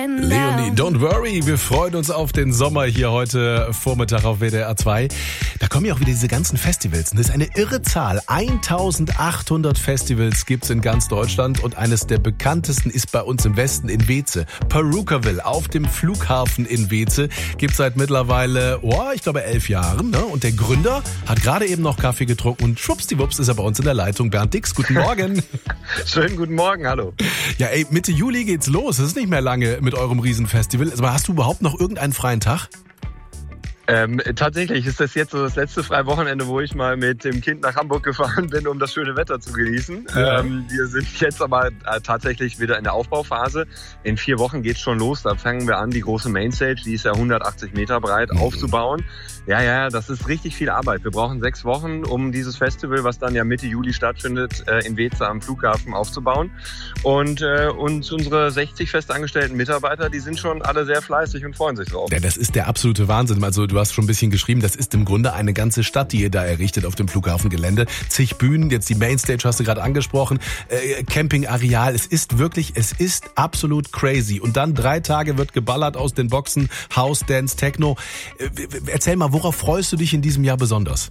Leonie, don't worry, wir freuen uns auf den Sommer hier heute Vormittag auf WDR 2. Da kommen ja auch wieder diese ganzen Festivals. Das ist eine irre Zahl. 1800 Festivals gibt's in ganz Deutschland und eines der bekanntesten ist bei uns im Westen in Weeze. Purukaville auf dem Flughafen in Weeze gibt's seit mittlerweile, ich glaube 11 Jahren. Ne? Und der Gründer hat gerade eben noch Kaffee getrunken und schwuppsdiwupps ist er bei uns in der Leitung. Bernd Dix, guten Morgen. Schönen guten Morgen, hallo. Ja, Mitte Juli geht's los. Es ist nicht mehr lange mit eurem Riesenfestival. Aber hast du überhaupt noch irgendeinen freien Tag? Tatsächlich ist das jetzt so das letzte freie Wochenende, wo ich mal mit dem Kind nach Hamburg gefahren bin, um das schöne Wetter zu genießen. Ja. Wir sind jetzt aber tatsächlich wieder in der Aufbauphase. In 4 Wochen geht's schon los. Da fangen wir an, die große Mainstage, die ist ja 180 Meter breit, aufzubauen. Ja, das ist richtig viel Arbeit. Wir brauchen 6 Wochen, um dieses Festival, was dann ja Mitte Juli stattfindet, in Weeze am Flughafen aufzubauen. Und unsere 60 festangestellten Mitarbeiter, die sind schon alle sehr fleißig und freuen sich drauf. Ja, das ist der absolute Wahnsinn. Also du hast schon ein bisschen geschrieben, das ist im Grunde eine ganze Stadt, die ihr da errichtet auf dem Flughafengelände. Zig Bühnen, jetzt die Mainstage hast du gerade angesprochen, Campingareal. Es ist absolut crazy. Und dann 3 Tage wird geballert aus den Boxen, House, Dance, Techno. Erzähl mal, worauf freust du dich in diesem Jahr besonders?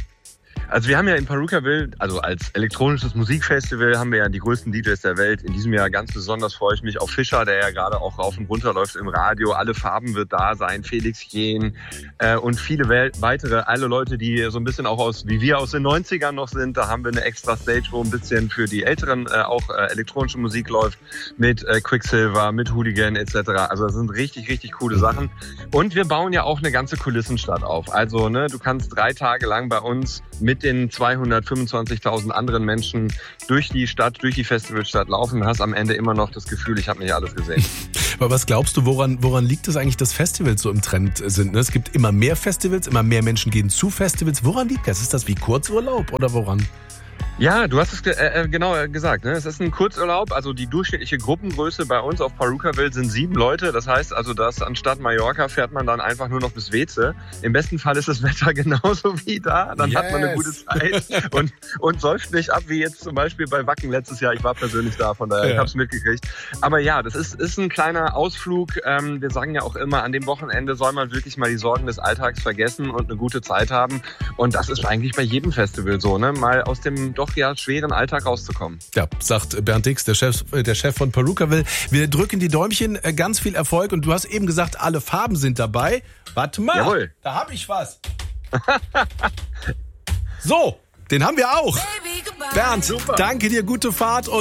Also wir haben ja in Purukaville, also als elektronisches Musikfestival, haben wir ja die größten DJs der Welt. In diesem Jahr ganz besonders freue ich mich auf Fischer, der ja gerade auch rauf und runter läuft im Radio. Alle Farben wird da sein, Felix Jähn und viele weitere, alle Leute, die so ein bisschen auch wie wir aus den 90ern noch sind. Da haben wir eine extra Stage, wo ein bisschen für die Älteren auch elektronische Musik läuft, mit Quicksilver, mit Hooligan etc. Also das sind richtig, richtig coole Sachen. Und wir bauen ja auch eine ganze Kulissenstadt auf. Also du kannst 3 Tage lang bei uns mit den 225.000 anderen Menschen durch die Stadt, durch die Festivalstadt laufen, hast am Ende immer noch das Gefühl, ich habe nicht alles gesehen. Aber was glaubst du, woran liegt es eigentlich, dass Festivals so im Trend sind? Es gibt immer mehr Festivals, immer mehr Menschen gehen zu Festivals. Woran liegt das? Ist das wie Kurzurlaub oder woran? Ja, du hast es genau gesagt. Ne? Es ist ein Kurzurlaub. Also die durchschnittliche Gruppengröße bei uns auf Purukaville sind 7 Leute. Das heißt also, dass anstatt Mallorca fährt man dann einfach nur noch bis Weeze. Im besten Fall ist das Wetter genauso wie da. Dann hat man eine gute Zeit und säuft nicht ab, wie jetzt zum Beispiel bei Wacken letztes Jahr. Ich war persönlich da, von daher, ich habe es mitgekriegt. Aber ja, das ist ein kleiner Ausflug. Wir sagen ja auch immer, an dem Wochenende soll man wirklich mal die Sorgen des Alltags vergessen und eine gute Zeit haben. Und das ist eigentlich bei jedem Festival so, ne? Mal aus dem doch schweren Alltag rauszukommen. Ja, sagt Bernd Dix, der Chef von Purukaville. Wir drücken die Däumchen, ganz viel Erfolg. Und du hast eben gesagt, alle Farben sind dabei. Warte mal, jawohl. Da habe ich was. So, den haben wir auch. Bernd, super. Danke dir, gute Fahrt.